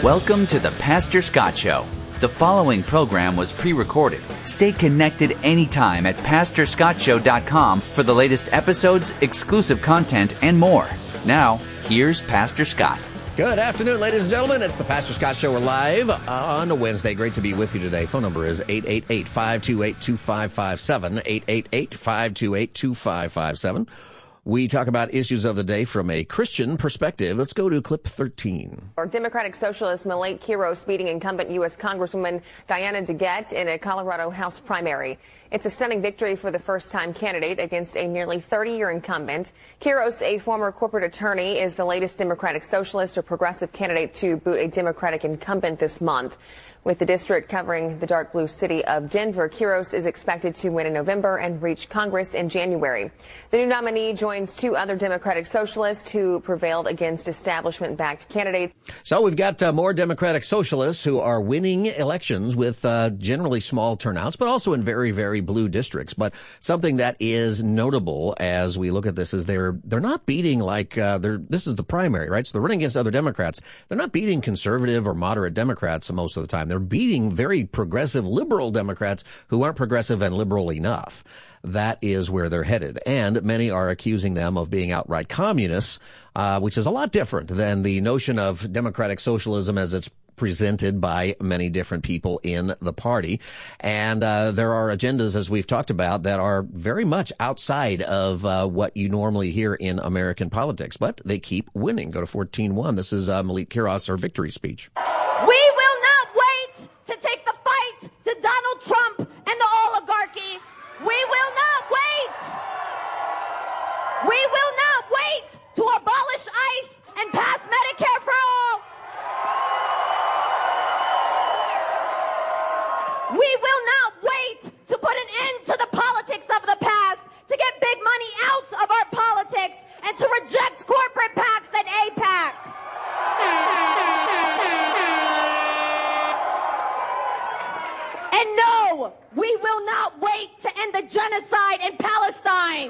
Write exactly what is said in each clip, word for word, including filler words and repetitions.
Welcome to the Pastor Scott Show. The following program was pre-recorded. Stay connected anytime at pastor scott show dot com for the latest episodes, exclusive content, and more. Now, here's Pastor Scott. Good afternoon, ladies and gentlemen. It's the Pastor Scott Show. We're live on a Wednesday. Great to be with you today. Phone number is eight eight eight, five two eight, two five five seven, eight eight eight, five two eight, two five five seven. We talk about issues of the day from a Christian perspective. Let's go to clip thirteen. Our Democratic Socialist Malik Quiros beating incumbent U S Congresswoman Diana DeGette in a Colorado House primary. It's a stunning victory for the first-time candidate against a nearly thirty-year incumbent. Quiros, a former corporate attorney, is the latest Democratic Socialist or progressive candidate to boot a Democratic incumbent this month. With the district covering the dark blue city of Denver, Quiros is expected to win in November and reach Congress in January. The new nominee joins two other Democratic Socialists who prevailed against establishment-backed candidates. So we've got uh, more Democratic Socialists who are winning elections with uh, generally small turnouts, but also in very, very blue districts. But something that is notable as we look at this is they're they're not beating like uh, they're this is the primary, right? So they're running against other Democrats. They're not beating conservative or moderate Democrats most of the time. They're beating very progressive liberal Democrats who aren't progressive and liberal enough. That is where they're headed. And many are accusing them of being outright communists, uh, which is a lot different than the notion of democratic socialism as it's presented by many different people in the party. And uh, there are agendas, as we've talked about, that are very much outside of uh, what you normally hear in American politics. But they keep winning. Go to fourteen one. This is uh, Malik Quiros, her victory speech. We will not wait to take the fight to Donald Trump and the oligarchy. We will not wait. We will not wait to abolish ICE and pass Medicare for all. We will not wait to put an end to the politics of the past, to get big money out of our politics, and to reject corporate PACs and AIPAC. And no, we will not wait to end the genocide in Palestine.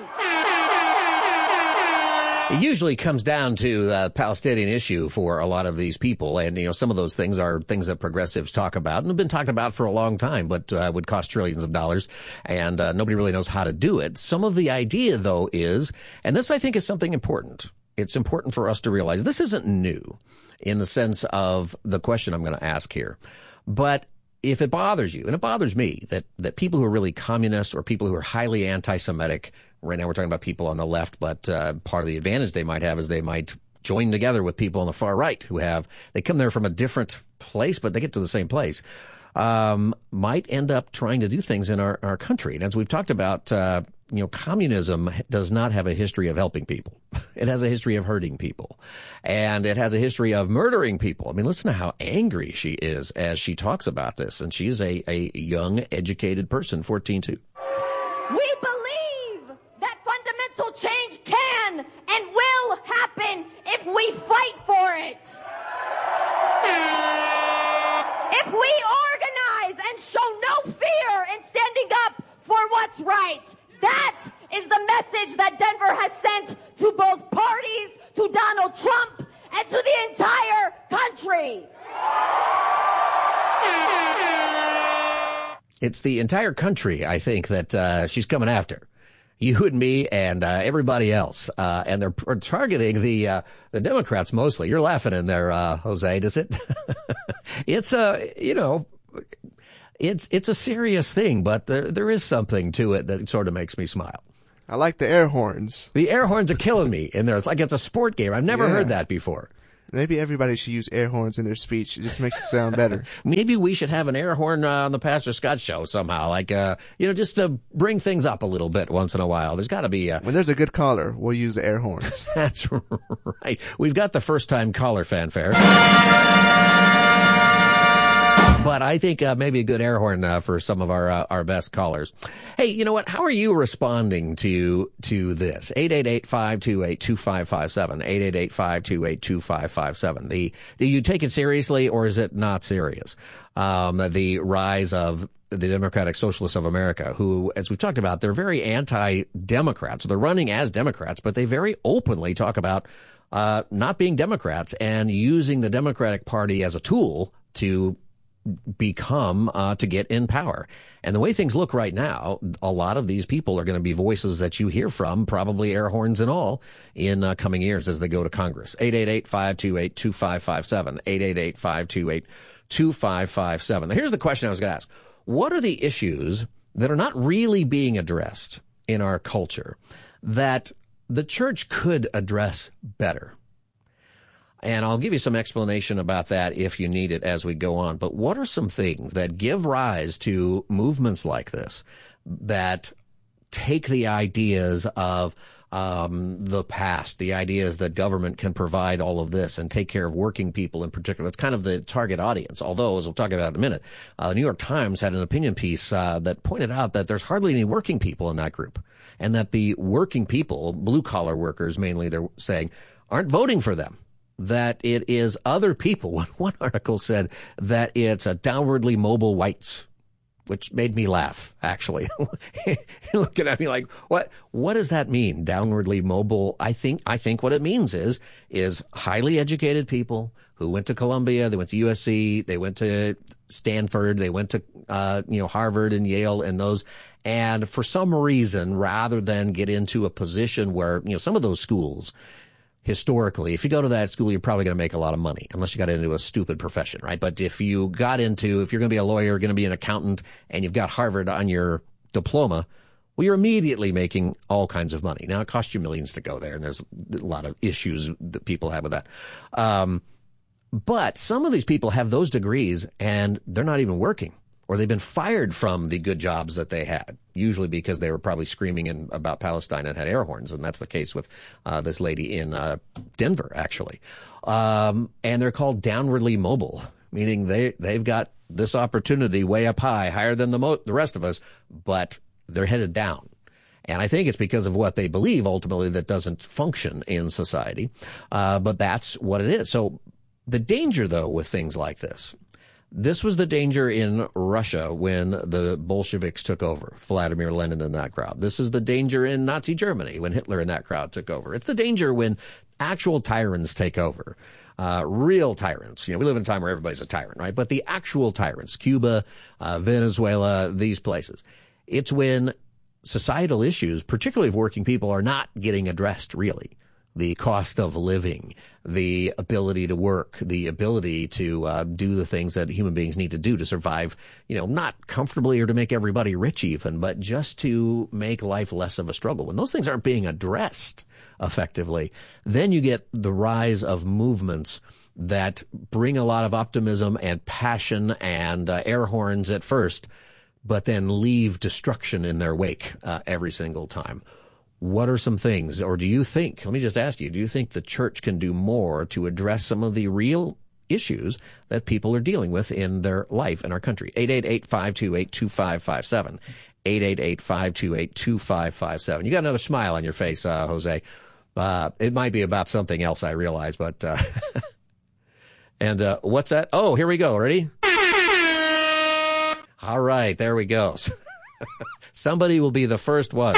It usually comes down to the Palestinian issue for a lot of these people. And, you know, some of those things are things that progressives talk about and have been talked about for a long time, but uh, would cost trillions of dollars. And uh, nobody really knows how to do it. Some of the idea, though, is, and this I think is something important. It's important for us to realize this isn't new in the sense of the question I'm going to ask here. But if it bothers you, and it bothers me, that, that people who are really communists or people who are highly anti-Semitic, right now we're talking about people on the left, but uh, part of the advantage they might have is they might join together with people on the far right who have, they come there from a different place, but they get to the same place, um, might end up trying to do things in our, our country. And as we've talked about, uh, you know, communism does not have a history of helping people. It has a history of hurting people. And it has a history of murdering people. I mean, listen to how angry she is as she talks about this. And she is a, a young, educated person, fourteen two. We believe that fundamental change can and will happen if we fight for it. If we organize and show no fear in standing up for what's right. That is the message that Denver has sent to both parties, to Donald Trump, and to the entire country. It's the entire country, I think, that uh, she's coming after. You and me and uh, everybody else. Uh, and they're p- targeting the uh, the Democrats mostly. You're laughing in there, uh, Jose, does it? It's, uh, you know... It's it's a serious thing, but there there is something to it that sort of makes me smile. I like the air horns. The air horns are killing me in there. It's like it's a sport game. I've never Yeah. heard that before. Maybe everybody should use air horns in their speech. It just makes it sound better. Maybe we should have an air horn uh, on the Pastor Scott Show somehow, like, uh, you know, just to bring things up a little bit once in a while. There's got to be... Uh... When there's a good caller, we'll use the air horns. That's right. We've got the first-time caller fanfare. But I think uh, maybe a good air horn uh, for some of our uh, our best callers. Hey, you know what? How are you responding to to this? eight eight eight, five two eight, two five five seven. eight eight eight, five two eight, two five five seven. The do you take it seriously or is it not serious? Um, the rise of the Democratic Socialists of America, who, as we've talked about, they're very anti-Democrats. They're running as Democrats, but they very openly talk about uh, not being Democrats and using the Democratic Party as a tool to become, uh, to get in power. And the way things look right now, a lot of these people are going to be voices that you hear from, probably air horns and all, in uh, coming years as they go to Congress. eight eight eight, five two eight, two five five seven. eight eight eight, five two eight, two five five seven. Now, here's the question I was going to ask. What are the issues that are not really being addressed in our culture that the church could address better? And I'll give you some explanation about that if you need it as we go on. But what are some things that give rise to movements like this that take the ideas of um, the past, the ideas that government can provide all of this and take care of working people in particular? It's kind of the target audience. Although, as we'll talk about in a minute, uh, the New York Times had an opinion piece uh, that pointed out that there's hardly any working people in that group, and that the working people, blue-collar workers mainly, they're saying, aren't voting for them. That it is other people. One, one article said that it's a downwardly mobile whites, which made me laugh, actually. You're looking at me like, what, what does that mean? Downwardly mobile? I think, I think what it means is, is highly educated people who went to Columbia, they went to U S C, they went to Stanford, they went to, uh, you know, Harvard and Yale and those. And for some reason, rather than get into a position where, you know, some of those schools, historically, if you go to that school, you're probably going to make a lot of money, unless you got into a stupid profession, right? But if you got into, if you're going to be a lawyer, going to be an accountant, and you've got Harvard on your diploma, well, you're immediately making all kinds of money. Now, it costs you millions to go there, and there's a lot of issues that people have with that. Um, but some of these people have those degrees, and they're not even working, or they've been fired from the good jobs that they had, usually because they were probably screaming in, about Palestine and had air horns. And that's the case with uh, this lady in uh, Denver, actually. Um, and they're called downwardly mobile, meaning they, they've got this opportunity way up high, higher than the, mo- the rest of us, but they're headed down. And I think it's because of what they believe, ultimately, that doesn't function in society. Uh, but that's what it is. So the danger, though, with things like this, this was the danger in Russia when the Bolsheviks took over, Vladimir Lenin and that crowd. This is the danger in Nazi Germany when Hitler and that crowd took over. It's the danger when actual tyrants take over, uh, real tyrants. You know, we live in a time where everybody's a tyrant, right? But the actual tyrants, Cuba, uh, Venezuela, these places. It's when societal issues, particularly of working people, are not getting addressed, really. The cost of living, the ability to work, the ability to uh, do the things that human beings need to do to survive, you know, not comfortably or to make everybody rich even, but just to make life less of a struggle. When those things aren't being addressed effectively, then you get the rise of movements that bring a lot of optimism and passion and uh, air horns at first, but then leave destruction in their wake uh, every single time. What are some things, or do you think, let me just ask you, do you think the church can do more to address some of the real issues that people are dealing with in their life in our country? eight eight eight, five two eight, two five five seven. eight eight eight, five two eight, two five five seven. You got another smile on your face, uh, Jose. Uh, it might be about something else, I realize, but, uh, and, uh, what's that? Oh, here we go. Ready? All right, there we go. Somebody will be the first one.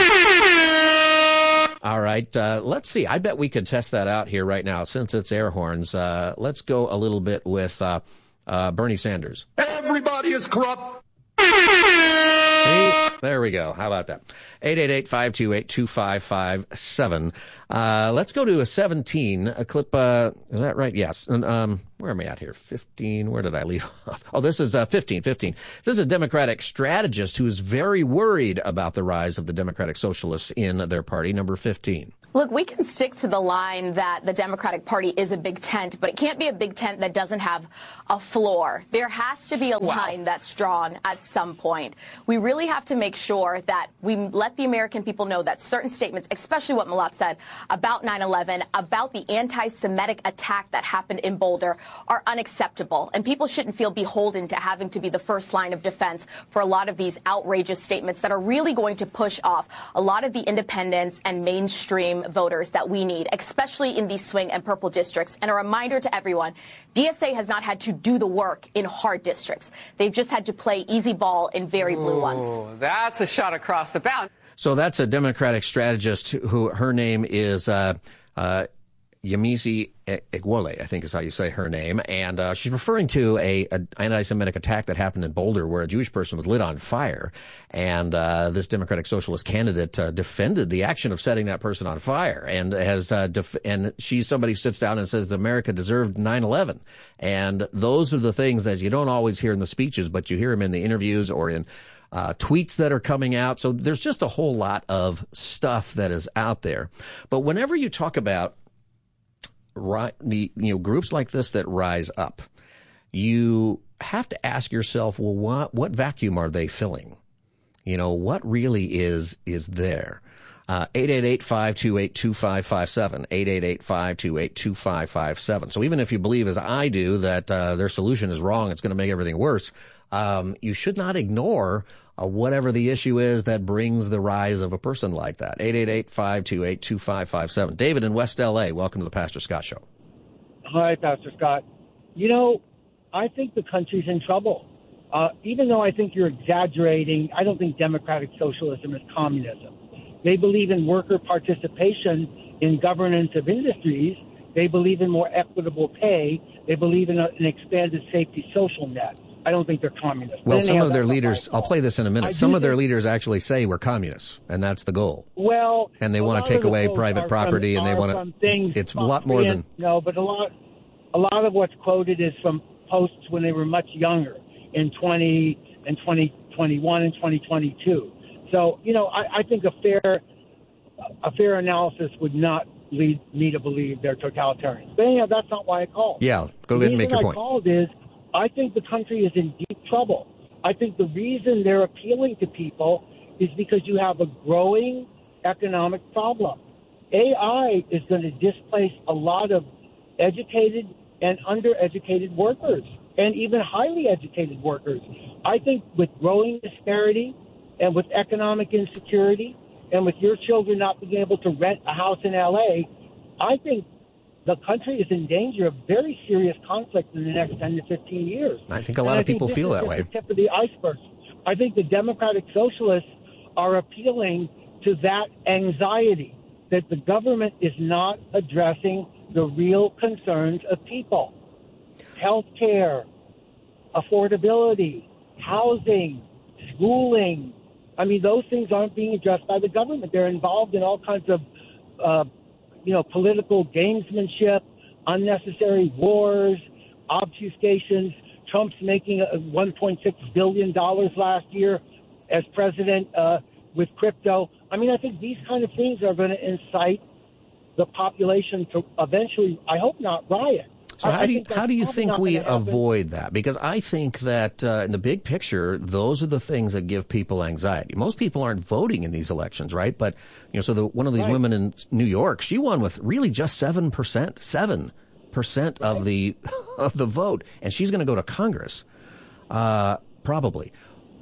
All right, uh, let's see. I bet we could test that out here right now. Since it's air horns, uh, let's go a little bit with uh, uh, Bernie Sanders. Everybody is corrupt. See? There we go. How about that? eight eight eight, five two eight, two five five seven. Uh, let's go to a seventeen, a clip. Uh, is that right? Yes. And, um, where am I at here? fifteen. Where did I leave off? Oh, this is uh, fifteen, fifteen. This is a Democratic strategist who is very worried about the rise of the Democratic Socialists in their party, number fifteen. Look, we can stick to the line that the Democratic Party is a big tent, but it can't be a big tent that doesn't have a floor. There has to be a wow. line that's drawn at some point. We really have to make sure that we let the American people know that certain statements, especially what Malat said about nine eleven, about the anti-Semitic attack that happened in Boulder, are unacceptable. And people shouldn't feel beholden to having to be the first line of defense for a lot of these outrageous statements that are really going to push off a lot of the independents and mainstream voters that we need, especially in these swing and purple districts. And a reminder to everyone, D S A has not had to do the work in hard districts. They've just had to play easy ball in very blue Ooh, ones. That's a shot across the bound. So that's a Democratic strategist who, her name is uh, uh, Yemisi Egwole, I think is how you say her name, and uh, she's referring to a, a anti-Semitic attack that happened in Boulder where a Jewish person was lit on fire, and uh, this Democratic Socialist candidate uh, defended the action of setting that person on fire, and has uh, def- and she's somebody who sits down and says that America deserved nine eleven, and those are the things that you don't always hear in the speeches, but you hear them in the interviews or in Uh, tweets that are coming out. So there's just a whole lot of stuff that is out there. But whenever you talk about ri- the you know groups like this that rise up, you have to ask yourself, well, what what vacuum are they filling? You know, what really is is there? Uh, eight eight eight, five two eight, two five five seven, eight eight eight, five two eight, two five five seven. So even if you believe, as I do, that uh, their solution is wrong, it's going to make everything worse, um, you should not ignore uh, whatever the issue is that brings the rise of a person like that. eight eight eight, five two eight, two five five seven. David in West L A, welcome to the Pastor Scott Show. Hi, Pastor Scott. You know, I think the country's in trouble. Uh, even though I think you're exaggerating, I don't think democratic socialism is communism. They believe in worker participation in governance of industries. They believe in more equitable pay. They believe in a, an expanded safety social net. I don't think they're communists. Well, some of their leaders, I'll play this in a minute, some of their leaders actually say we're communists, and that's the goal. Well, and they want to take away private property, and they want to, it's a lot more than. No, but a lot, a lot of what's quoted is from posts when they were much younger, in twenty and twenty twenty-one and twenty twenty-two. So, you know, I, I think a fair a fair analysis would not lead me to believe they're totalitarians. But anyhow, that's not why I called. Yeah, go ahead and make your point. The reason I called is I think the country is in deep trouble. I think the reason they're appealing to people is because you have a growing economic problem. A I is going to displace a lot of educated and undereducated workers, and even highly educated workers. I think with growing disparity and with economic insecurity and with your children not being able to rent a house in L A, I think the country is in danger of very serious conflict in the next ten to fifteen years. I think a lot of people feel that way. This is the tip of the iceberg. I think the Democratic Socialists are appealing to that anxiety that the government is not addressing the real concerns of people. Health care, affordability, housing, schooling. I mean, those things aren't being addressed by the government. They're involved in all kinds of, uh, you know, political gamesmanship, unnecessary wars, obfuscations. Trump's making one point six billion dollars last year as president uh, with crypto. I mean, I think these kind of things are going to incite the population to eventually, I hope not, riot. So how do you, how do you think we avoid that? Because I think that uh, in the big picture, those are the things that give people anxiety. Most people aren't voting in these elections, right? But, you know, so the, one of these right. women in New York, she won with really just seven percent, seven percent of the, of the vote. And she's going to go to Congress, uh, probably.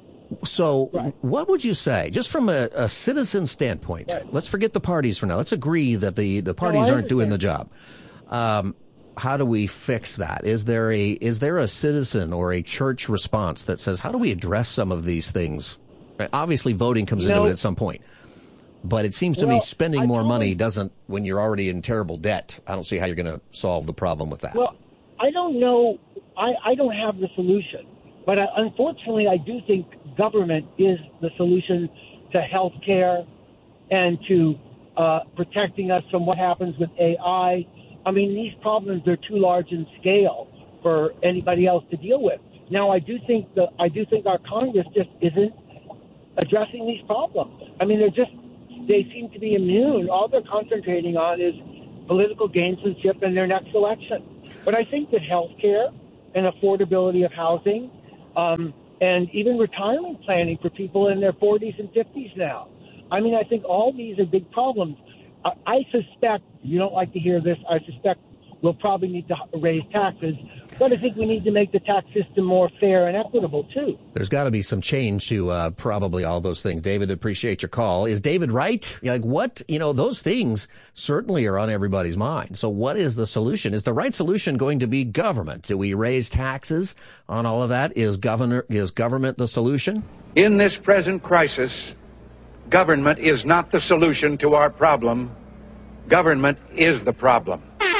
So right. what would you say, just from a, a citizen standpoint? Right. Let's forget the parties for now. Let's agree that the, the parties no, aren't doing the job. Um, How do we fix that? Is there a is there a citizen or a church response that says, how do we address some of these things? Right? Obviously, voting comes you into know, it at some point. But it seems to well, me spending I more money doesn't, when you're already in terrible debt, I don't see how you're going to solve the problem with that. Well, I don't know. I, I don't have the solution. But I, unfortunately, I do think government is the solution to health care and to uh, protecting us from what happens with A I. I mean, these problems are too large in scale for anybody else to deal with. Now, I do think the I do think our Congress just isn't addressing these problems. I mean, they're just they seem to be immune. All they're concentrating on is political gamesmanship in their next election. But I think that health care and affordability of housing um, and even retirement planning for people in their forties and fifties now. I mean, I think all these are big problems. I suspect, you don't like to hear this, I suspect we'll probably need to raise taxes, but I think we need to make the tax system more fair and equitable, too. There's got to be some change to uh, probably all those things. David, appreciate your call. Is David right? Like what, you know, those things certainly are on everybody's mind. So what is the solution? Is the right solution going to be government? Do we raise taxes on all of that? Is governor, is government the solution? In this present crisis, government is not the solution to our problem. Government is the problem.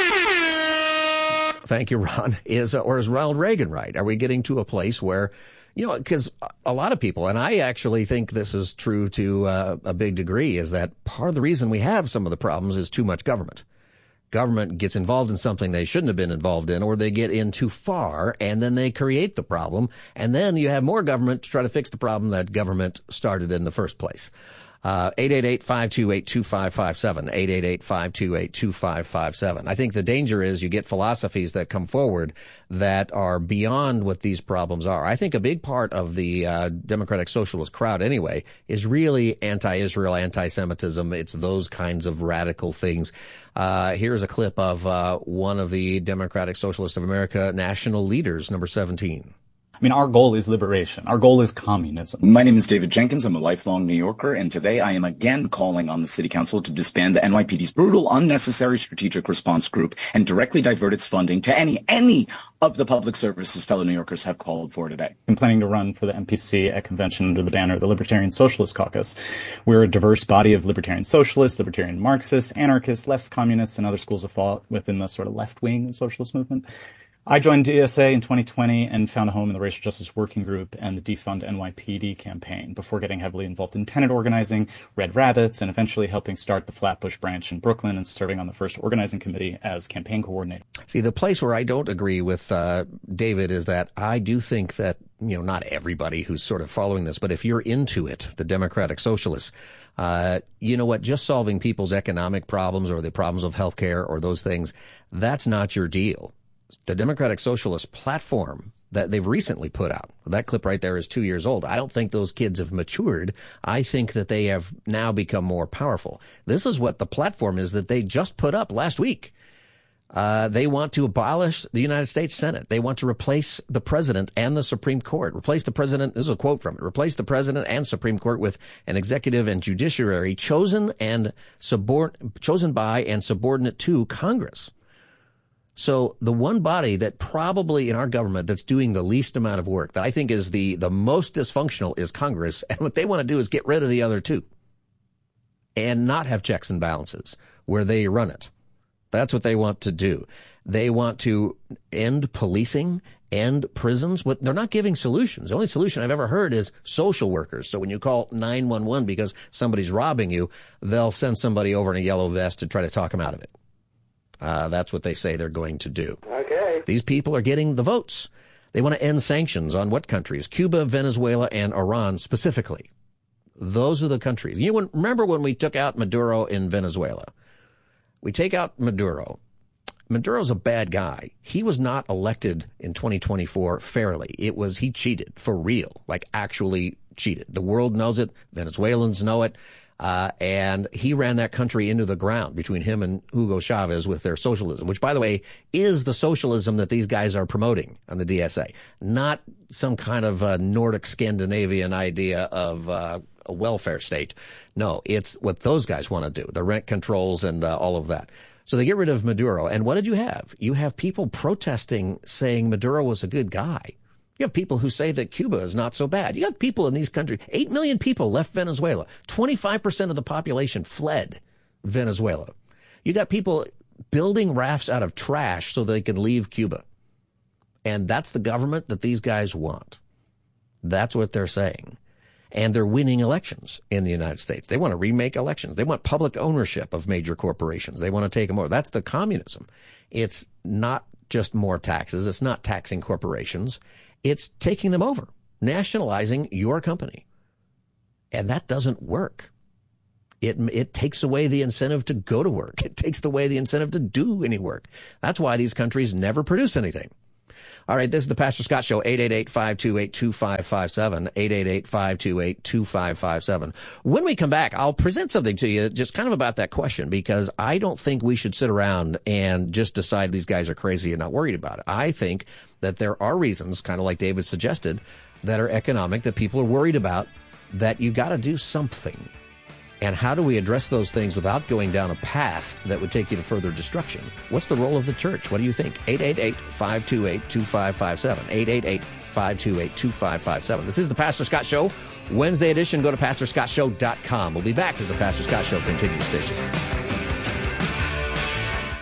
thank you, Ron, is, or is Ronald Reagan right? Are we getting to a place where, you know, because a lot of people, and I actually think this is true to uh, a big degree, is that part of the reason we have some of the problems is too much government. Government gets involved in something they shouldn't have been involved in, or they get in too far, and then they create the problem. And then you have more government to try to fix the problem that government started in the first place. Uh, eight eight eight, five two eight, two five five seven, eight eight eight, five two eight, two five five seven. I think the danger is you get philosophies that come forward that are beyond what these problems are. I think a big part of the uh, Democratic Socialist crowd anyway is really anti-Israel, anti-Semitism. It's those kinds of radical things. Uh, here's a clip of uh, one of the Democratic Socialist of America national leaders, number seventeen. I mean, our goal is liberation. Our goal is communism. My name is David Jenkins. I'm a lifelong New Yorker, and today I am again calling on the City Council to disband the N Y P D's brutal, unnecessary strategic response group and directly divert its funding to any, any of the public services fellow New Yorkers have called for today. I'm planning to run for the M P C at convention under the banner of the Libertarian Socialist Caucus. We're a diverse body of libertarian socialists, libertarian Marxists, anarchists, left communists, and other schools of thought within the sort of left wing of the socialist movement. I joined D S A in twenty twenty and found a home in the Racial Justice Working Group and the Defund N Y P D campaign before getting heavily involved in tenant organizing, Red Rabbits, and eventually helping start the Flatbush branch in Brooklyn and serving on the first organizing committee as campaign coordinator. See, the place where I don't agree with uh, David is that I do think that, you know, not everybody who's sort of following this, but if you're into it, the Democratic Socialists, uh, you know what, just solving people's economic problems or the problems of healthcare or those things, that's not your deal. The Democratic Socialist platform that they've recently put out, that clip right there is two years old. I don't think those kids have matured. I think that they have now become more powerful. This is what the platform is that they just put up last week. Uh, they want to abolish the United States Senate. They want to replace the president and the Supreme Court. Replace the president, this is a quote from it, replace the president and Supreme Court with an executive and judiciary chosen and subord- chosen by and subordinate to Congress. So the one body that probably in our government that's doing the least amount of work, that I think is the, the most dysfunctional, is Congress. And what they want to do is get rid of the other two and not have checks and balances where they run it. That's what they want to do. They want to end policing, end prisons. What they're not giving solutions. The only solution I've ever heard is social workers. So when you call nine one one because somebody's robbing you, they'll send somebody over in a yellow vest to try to talk them out of it. Uh, that's what they say they're going to do. Okay. These people are getting the votes. They want to end sanctions on what countries? Cuba, Venezuela, and Iran specifically. Those are the countries. You know, remember when we took out Maduro in Venezuela? We take out Maduro. Maduro's a bad guy. He was not elected in twenty twenty-four fairly. It was, he cheated for real, like actually cheated. The world knows it. Venezuelans know it. Uh, and he ran that country into the ground between him and Hugo Chavez with their socialism, which, by the way, is the socialism that these guys are promoting on the D S A, not some kind of uh, Nordic Scandinavian idea of uh, a welfare state. No, it's what those guys want to do, the rent controls and uh, all of that. So they get rid of Maduro. And what did you have? You have people protesting saying Maduro was a good guy. You have people who say that Cuba is not so bad. You have people in these countries. Eight million people left Venezuela. twenty-five percent of the population fled Venezuela. You got people building rafts out of trash so they can leave Cuba. And that's the government that these guys want. That's what they're saying. And they're winning elections in the United States. They want to remake elections. They want public ownership of major corporations. They want to take them over. That's the communism. It's not just more taxes. It's not taxing corporations. It's taking them over, nationalizing your company. And that doesn't work. It it takes away the incentive to go to work. It takes away the incentive to do any work. That's why these countries never produce anything. All right, this is the Pastor Scott Show, eight eight eight, five two eight, two five five seven, eight eight eight, five two eight, two five five seven. When we come back, I'll present something to you just kind of about that question, because I don't think we should sit around and just decide these guys are crazy and not worried about it. I think that there are reasons, kind of like David suggested, that are economic, that people are worried about, that you got to do something. And how do we address those things without going down a path that would take you to further destruction? What's the role of the church? What do you think? eight eight eight, five two eight, two five five seven. eight eight eight, five two eight, two five five seven. This is the Pastor Scott Show. Wednesday edition. Go to pastor scott show dot com. We'll be back as the Pastor Scott Show continues. Stay tuned.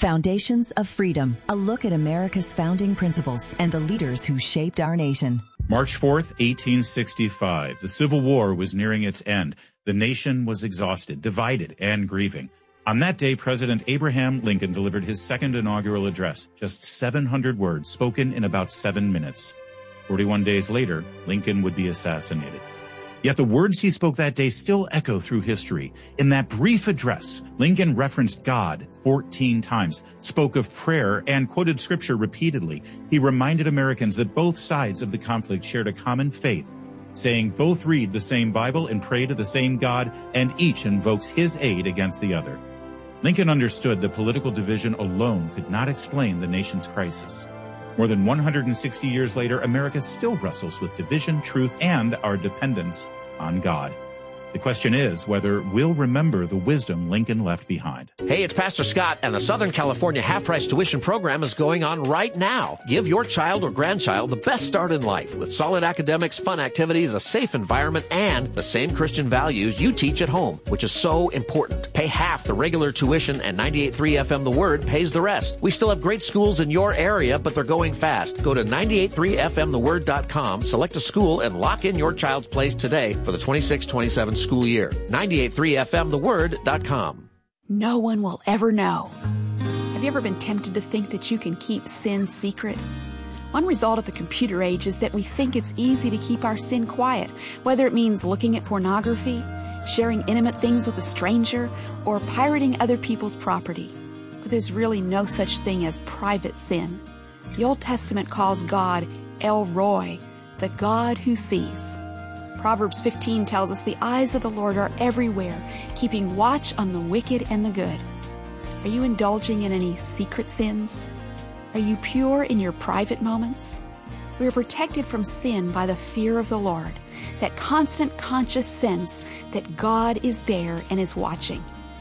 Foundations of Freedom, a look at America's founding principles and the leaders who shaped our nation. March fourth, eighteen sixty-five. The Civil War was nearing its end. The nation was exhausted, divided, and grieving. On that day, President Abraham Lincoln delivered his second inaugural address, just seven hundred words spoken in about seven minutes. forty-one days later, Lincoln would be assassinated. Yet the words he spoke that day still echo through history. In that brief address, Lincoln referenced God fourteen times, spoke of prayer, and quoted scripture repeatedly. He reminded Americans that both sides of the conflict shared a common faith, saying both read the same Bible and pray to the same God, and each invokes his aid against the other. Lincoln understood that political division alone could not explain the nation's crisis. More than one hundred sixty years later, America still wrestles with division, truth, and our dependence on God. The question is whether we'll remember the wisdom Lincoln left behind. Hey, it's Pastor Scott, and the Southern California half-price tuition program is going on right now. Give your child or grandchild the best start in life with solid academics, fun activities, a safe environment, and the same Christian values you teach at home, which is so important. Pay half the regular tuition, and ninety-eight point three F M The Word pays the rest. We still have great schools in your area, but they're going fast. Go to ninety-eight point three F M the word dot com, select a school, and lock in your child's place today for the twenty-six twenty-seven school year. ninety-eight point three F M the word dot com. No one will ever know. Have you ever been tempted to think that you can keep sin secret? One result of the computer age is that we think it's easy to keep our sin quiet, whether it means looking at pornography, sharing intimate things with a stranger, or pirating other people's property. But there's really no such thing as private sin. The Old Testament calls God El Roi, the God who sees. Proverbs fifteen tells us the eyes of the Lord are everywhere, keeping watch on the wicked and the good. Are you indulging in any secret sins? Are you pure in your private moments? We are protected from sin by the fear of the Lord, that constant conscious sense that God is there and is watching.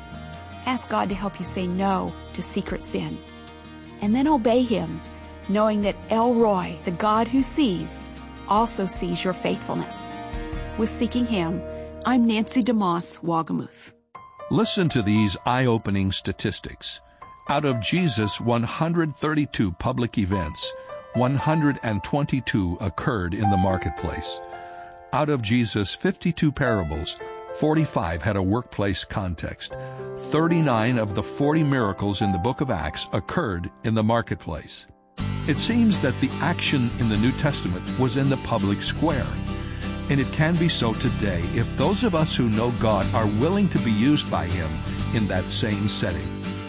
Ask God to help you say no to secret sin. And then obey Him, knowing that El Roi, the God who sees, also sees your faithfulness. With Seeking Him, I'm Nancy DeMoss, Wagamuth. Listen to these eye-opening statistics. Out of Jesus' one hundred thirty-two public events, one hundred twenty-two occurred in the marketplace. Out of Jesus' fifty-two parables, forty-five had a workplace context. thirty-nine of the forty miracles in the book of Acts occurred in the marketplace. It seems that the action in the New Testament was in the public square. And it can be so today if those of us who know God are willing to be used by Him in that same setting.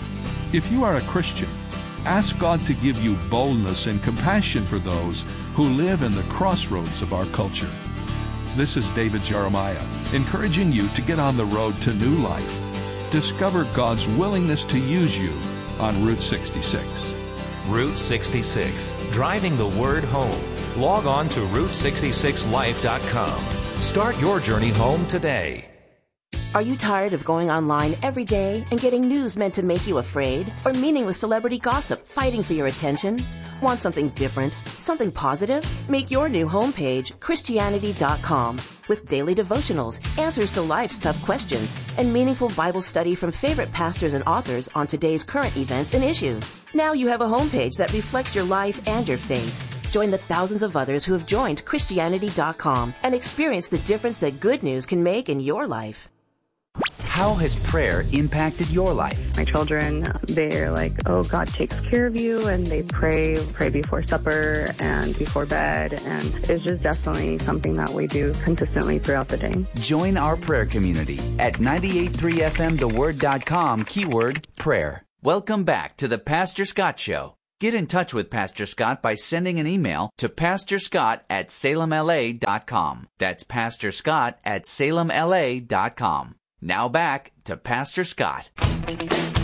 If you are a Christian, ask God to give you boldness and compassion for those who live in the crossroads of our culture. This is David Jeremiah, encouraging you to get on the road to new life. Discover God's willingness to use you on Route sixty-six. Route sixty-six, driving the word home. Log on to route sixty-six life dot com. Start your journey home today. Are you tired of going online every day and getting news meant to make you afraid? Or meaningless celebrity gossip fighting for your attention? Want something different? Something positive? Make your new homepage Christianity dot com with daily devotionals, answers to life's tough questions, and meaningful Bible study from favorite pastors and authors on today's current events and issues. Now you have a homepage that reflects your life and your faith. Join the thousands of others who have joined Christianity dot com and experience the difference that good news can make in your life. How has prayer impacted your life? My children, they're like, oh, God takes care of you, and they pray, pray before supper and before bed, and it's just definitely something that we do consistently throughout the day. Join our prayer community at ninety-eight point three F M the word dot com, keyword prayer. Welcome back to the Pastor Scott Show. Get in touch with Pastor Scott by sending an email to pastor scott at salem L A dot com. That's pastor scott at salem L A dot com. Now back to Pastor Scott.